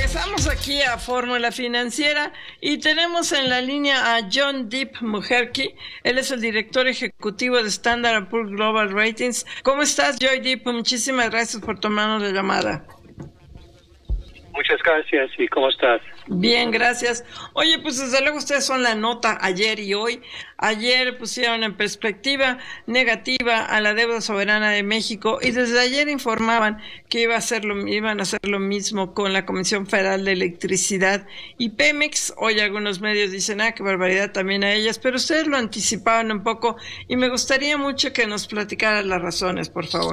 Regresamos aquí a Fórmula Financiera y tenemos en la línea a John Deep Mujerki. Él es el director ejecutivo de Standard & Poor's Global Ratings. ¿Cómo estás, Joy Deep? Muchísimas gracias por tomarnos la llamada. Muchas gracias. ¿Y cómo estás? Bien, gracias. Oye, pues desde luego ustedes son la nota ayer y hoy. Ayer pusieron en perspectiva negativa a la deuda soberana de México y desde ayer informaban que iban a hacer lo mismo con la Comisión Federal de Electricidad y Pemex. Hoy algunos medios dicen, qué barbaridad también a ellas, pero ustedes lo anticipaban un poco y me gustaría mucho que nos platicaran las razones, por favor.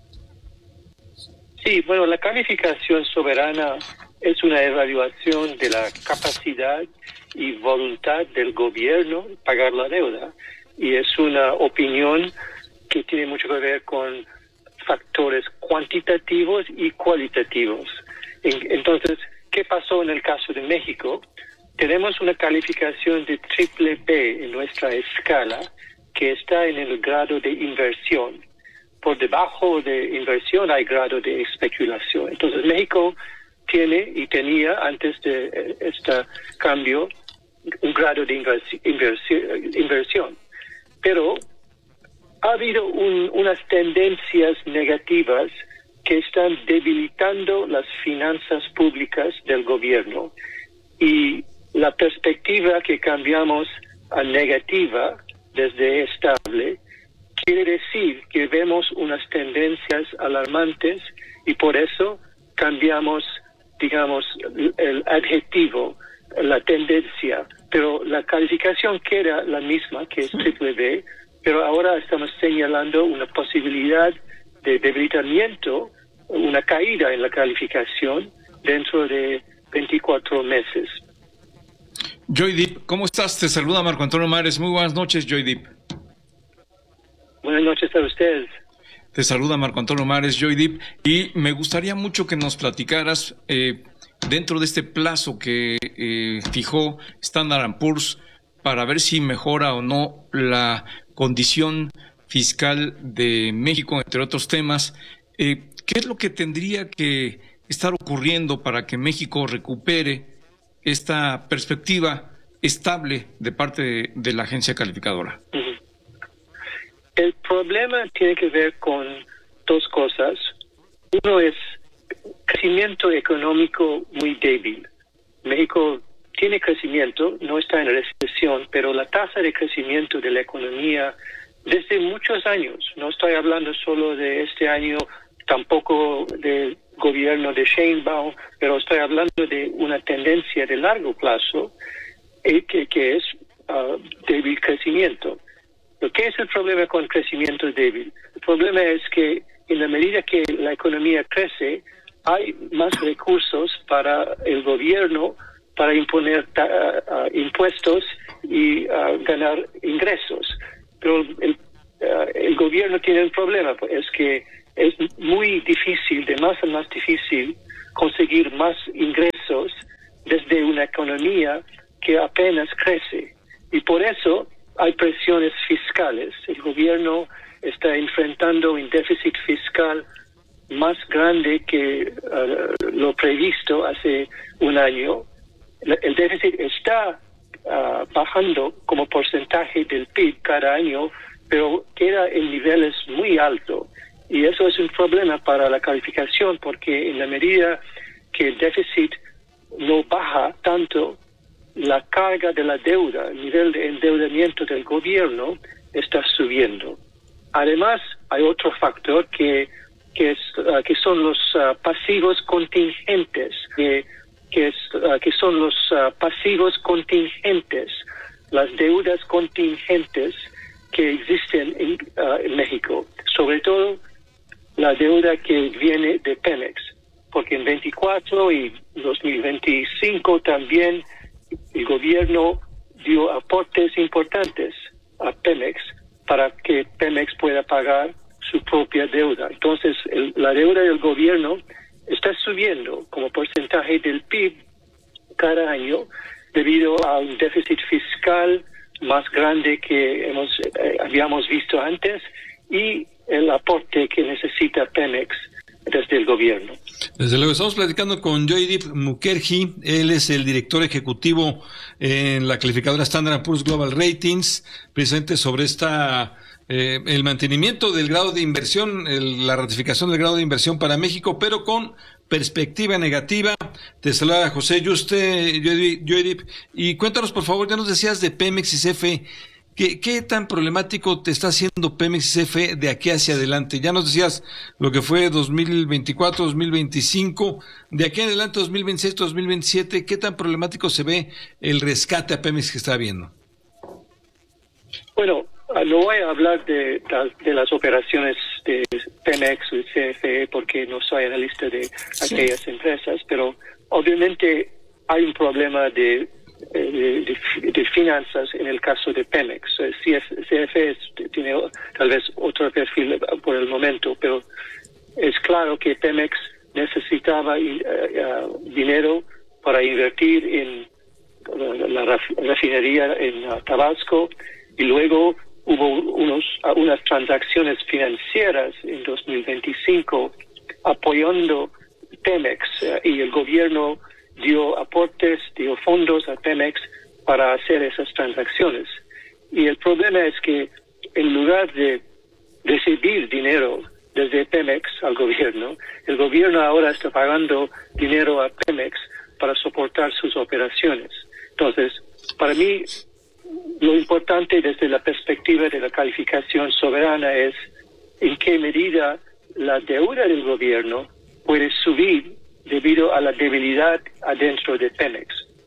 Sí, bueno, la calificación soberana es una evaluación de la capacidad y voluntad del gobierno de pagar la deuda. Y es una opinión que tiene mucho que ver con factores cuantitativos y cualitativos. Entonces, ¿qué pasó en el caso de México? Tenemos una calificación de BBB en nuestra escala que está en el grado de inversión. Por debajo de inversión hay grado de especulación. Entonces México tiene y tenía antes de este cambio un grado de inversión. Pero ha habido unas tendencias negativas que están debilitando las finanzas públicas del gobierno. Y la perspectiva que cambiamos a negativa desde estable quiere decir que vemos unas tendencias alarmantes y por eso cambiamos, digamos, el adjetivo, la tendencia. Pero la calificación queda la misma, que es BBB, pero ahora estamos señalando una posibilidad de debilitamiento, una caída en la calificación dentro de 24 meses. Joy Deep, ¿cómo estás? Te saluda Marco Antonio Mares. Muy buenas noches, Joy Deep. Buenas noches a ustedes. Te saluda Marco Antonio Mares, Joy Deep, y me gustaría mucho que nos platicaras dentro de este plazo que fijó Standard & Poor's para ver si mejora o no la condición fiscal de México, entre otros temas. ¿Qué es lo que tendría que estar ocurriendo para que México recupere esta perspectiva estable de parte de la agencia calificadora? Uh-huh. El problema tiene que ver con dos cosas. Uno es crecimiento económico muy débil. México tiene crecimiento, no está en recesión, pero la tasa de crecimiento de la economía desde muchos años, no estoy hablando solo de este año, tampoco del gobierno de Sheinbaum, pero estoy hablando de una tendencia de largo plazo que es débil crecimiento. ¿Qué es el problema con crecimiento débil? El problema es que en la medida que la economía crece, hay más recursos para el gobierno para imponer impuestos y ganar ingresos. Pero el gobierno tiene un problema, es que es muy difícil, de más en más difícil, conseguir más ingresos desde una economía que apenas crece. Y por eso hay presiones fiscales. El gobierno está enfrentando un déficit fiscal más grande que lo previsto hace un año. El déficit está bajando como porcentaje del PIB cada año, pero queda en niveles muy altos. Y eso es un problema para la calificación, porque en la medida que el déficit no baja tanto, la carga de la deuda, el nivel de endeudamiento del gobierno está subiendo. Además, hay otro factor que son los pasivos contingentes, que son los pasivos contingentes, las deudas contingentes que existen en México, sobre todo la deuda que viene de Pemex, porque en 24 y 2025 también el gobierno dio aportes importantes a Pemex para que Pemex pueda pagar su propia deuda. Entonces, la deuda del gobierno está subiendo como porcentaje del PIB cada año debido a un déficit fiscal más grande que habíamos visto antes y el aporte que necesita Pemex desde el gobierno. Desde luego, estamos platicando con Joydeep Mukherjee. Él es el director ejecutivo en la calificadora Standard & Poor's Global Ratings, precisamente sobre el mantenimiento del grado de inversión, la ratificación del grado de inversión para México, pero con perspectiva negativa. Te saluda José Yuste, Joydeep, y cuéntanos, por favor, ya nos decías de Pemex y CFE. ¿Qué tan problemático te está haciendo Pemex y CFE de aquí hacia adelante? Ya nos decías lo que fue 2024, 2025, de aquí en adelante 2026, 2027, ¿qué tan problemático se ve el rescate a Pemex que está habiendo? Bueno, no voy a hablar de las operaciones de Pemex y CFE porque no soy analista de aquellas empresas, pero obviamente hay un problema de finanzas en el caso de Pemex. CFE tiene tal vez otro perfil por el momento, pero es claro que Pemex necesitaba dinero para invertir en la refinería en Tabasco, y luego hubo unas transacciones financieras en 2025 apoyando Pemex, y el gobierno dio aportes, dio fondos a Pemex para hacer esas transacciones. Y el problema es que en lugar de recibir dinero desde Pemex al gobierno, el gobierno ahora está pagando dinero a Pemex para soportar sus operaciones. Entonces, para mí, lo importante desde la perspectiva de la calificación soberana es en qué medida la deuda del gobierno puede subir debido a la debilidad adentro de Pemex.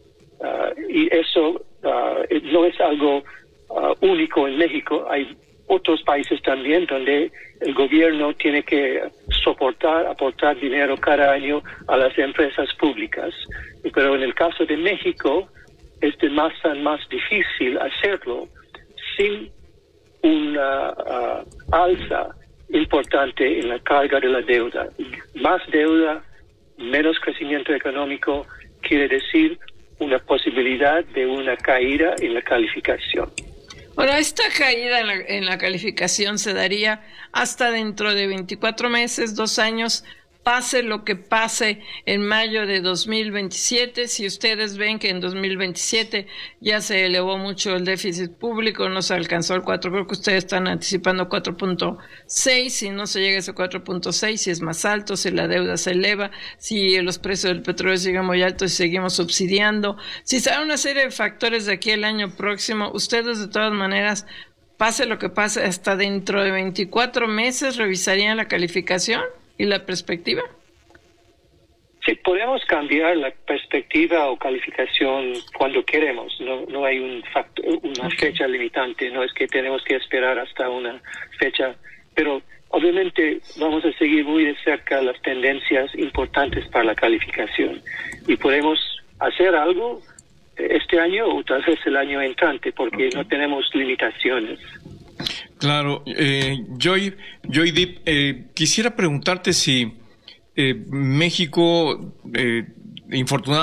Y eso no es algo único en México. Hay otros países también donde el gobierno tiene que aportar dinero cada año a las empresas públicas. Pero en el caso de México es de más difícil hacerlo sin una alza importante en la carga de la deuda. Más deuda, menos crecimiento económico, quiere decir una posibilidad de una caída en la calificación. Bueno, esta caída en la calificación se daría hasta dentro de 24 meses, 2 años, pase lo que pase en mayo de 2027. Si ustedes ven que en 2027 ya se elevó mucho el déficit público, no se alcanzó el 4, creo que ustedes están anticipando 4.6, si no se llega a ese 4.6, si es más alto, si la deuda se eleva, si los precios del petróleo siguen muy altos y seguimos subsidiando, si se dan una serie de factores de aquí al año próximo, ustedes de todas maneras, pase lo que pase, hasta dentro de 24 meses revisarían la calificación y la perspectiva. Sí, podemos cambiar la perspectiva o calificación cuando queremos. No hay una fecha limitante. No es que tenemos que esperar hasta una fecha. Pero obviamente vamos a seguir muy de cerca las tendencias importantes para la calificación. Y podemos hacer algo este año o tal vez el año entrante porque no tenemos limitaciones. Claro, Joydeep, quisiera preguntarte si México, infortunadamente,